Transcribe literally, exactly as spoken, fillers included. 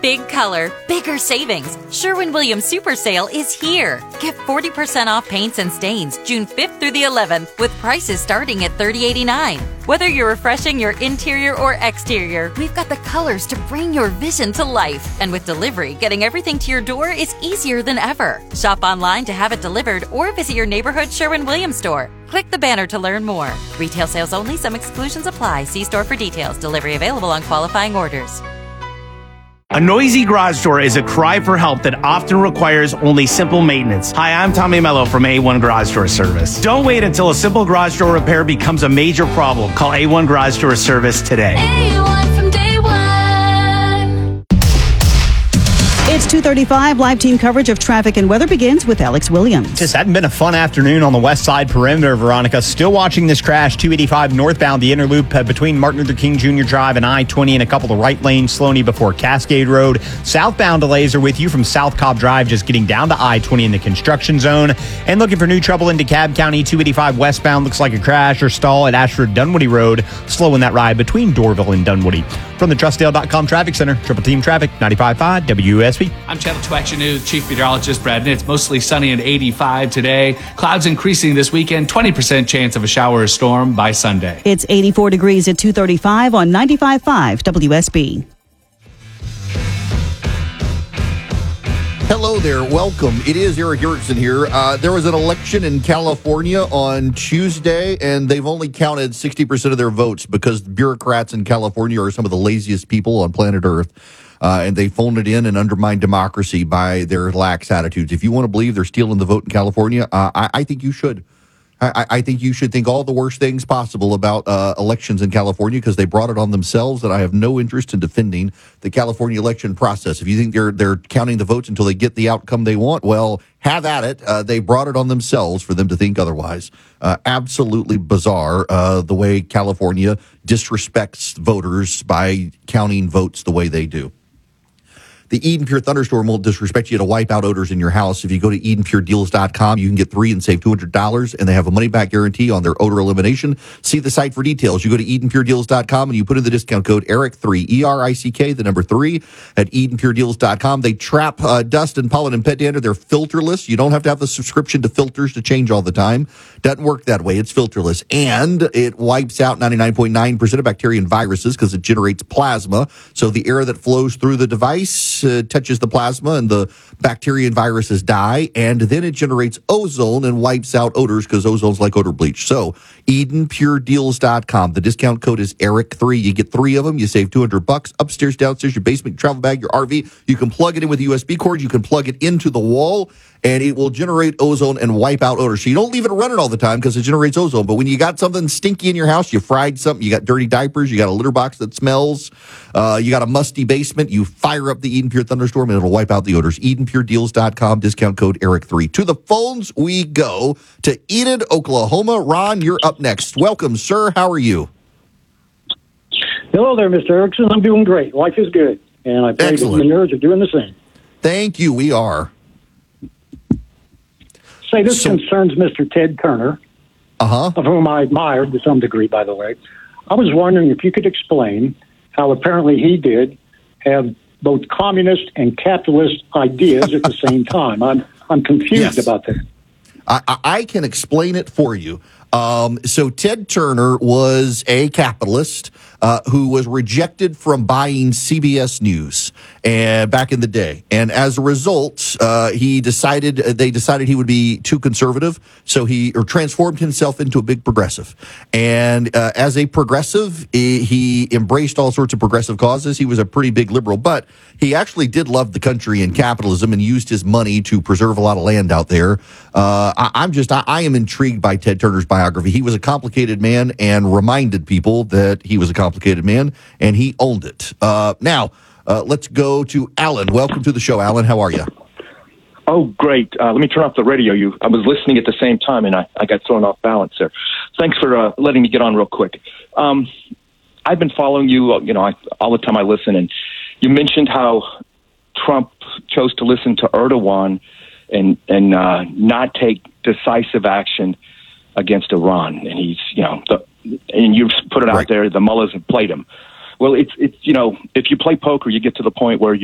Big color, bigger savings. Sherwin-Williams Super Sale is here. Get forty percent off paints and stains June fifth through the eleventh with prices starting at thirty eighty-nine. Whether you're refreshing your interior or exterior, we've got the colors to bring your vision to life. And with delivery, getting everything to your door is easier than ever. Shop online to have it delivered or visit your neighborhood Sherwin-Williams store. Click the banner to learn more. Retail sales only. Some exclusions apply. See store for details. Delivery available on qualifying orders. A noisy garage door is a cry for help that often requires only simple maintenance. Hi, I'm Tommy Mello from A one Garage Door Service. Don't wait until a simple garage door repair becomes a major problem. Call A one Garage Door Service today. A one from day one. It's two thirty-five. Live team coverage of traffic and weather begins with Alex Williams. Just hadn't been a fun afternoon on the west side perimeter, Veronica. Still watching this crash, two eighty-five northbound, the inner loop uh, between Martin Luther King Junior Drive and I twenty and a couple of right lanes, slowly before Cascade Road. Southbound delays are with you from South Cobb Drive, just getting down to I twenty in the construction zone. And looking for new trouble in DeKalb County, two eighty-five westbound looks like a crash or stall at Ashford Dunwoody Road, slowing that ride between Dorville and Dunwoody. From the Trustdale dot com Traffic Center, Triple Team Traffic, ninety-five point five W S B. I'm Channel two Action News Chief Meteorologist Brad Nitt. It's mostly sunny and eighty-five today. Clouds increasing this weekend. twenty percent chance of a shower or storm by Sunday. It's eighty-four degrees at two thirty-five on ninety-five point five W S B. Hello there. Welcome. It is Eric Erickson here. Uh, there was an election in California on Tuesday, and they've only counted sixty percent of their votes because bureaucrats in California are some of the laziest people on planet Earth. Uh, and they phoned it in and undermined democracy by their lax attitudes. If you want to believe they're stealing the vote in California, uh, I, I think you should. I, I think you should think all the worst things possible about uh, elections in California because they brought it on themselves, and I have no interest in defending the California election process. If you think they're they're counting the votes until they get the outcome they want, well, have at it. Uh, they brought it on themselves for them to think otherwise. Uh, absolutely bizarre uh, the way California disrespects voters by counting votes the way they do. The Eden Pure Thunderstorm won't disrespect you to wipe out odors in your house. If you go to Eden Pure Deals dot com, you can get three and save two hundred dollars, and they have a money-back guarantee on their odor elimination. See the site for details. You go to Eden Pure Deals dot com, and you put in the discount code Eric three, E R I C K, the number three, at Eden Pure Deals dot com. They trap uh, dust and pollen and pet dander. They're filterless. You don't have to have the subscription to filters to change all the time. Doesn't work that way. It's filterless. And it wipes out ninety-nine point nine percent of bacteria and viruses because it generates plasma. So the air that flows through the device uh, touches the plasma and the bacteria and viruses die. And then it generates ozone and wipes out odors because ozone's like odor bleach. So Eden Pure Deals dot com. The discount code is Eric three. You get three of them. You save two hundred bucks. Upstairs, downstairs, your basement, your travel bag, your R V. You can plug it in with a U S B cord. You can plug it into the wall, and it will generate ozone and wipe out odor. So you don't leave it running all the time because it generates ozone. But when you got something stinky in your house, you fried something, you got dirty diapers, you got a litter box that smells, uh, you got a musty basement, you fire up the Eden Pure Thunderstorm, and it'll wipe out the odors. Eden Pure Deals dot com, discount code Eric three. To the phones we go to Enid, Oklahoma. Ron, you're up next. Welcome, sir. How are you? Hello there, Mister Erickson. I'm doing great. Life is good. And I pray that the nerds are doing the same. Thank you. We are. Say, this so, concerns Mister Ted Turner, uh-huh. of whom I admired to some degree, by the way. I was wondering if you could explain how apparently he did have both communist and capitalist ideas at the same time. I'm I'm confused yes. about that. I, I can explain it for you. Um, so Ted Turner was a capitalist uh, who was rejected from buying C B S News and back in the day, and as a result, uh, he decided they decided he would be too conservative, so he or transformed himself into a big progressive. And uh, as a progressive, he, he embraced all sorts of progressive causes. He was a pretty big liberal, but he actually did love the country and capitalism and used his money to preserve a lot of land out there. Uh, I, I'm just I, I am intrigued by Ted Turner's biography. He was a complicated man and reminded people that he was a complicated man, and he owned it. Uh, now, uh, let's go to Alan. Welcome to the show, Alan. How are you? Oh, great. Uh, let me turn off the radio. You, I was listening at the same time, and I, I got thrown off balance there. Thanks for uh, letting me get on real quick. Um, I've been following you, you know, I, all the time I listen, and you mentioned how Trump chose to listen to Erdogan and and uh, not take decisive action against Iran, and he's, you know, the, and you've put it out right. there, the mullahs have played him. Well, it's it's you know, if you play poker, you get to the point where you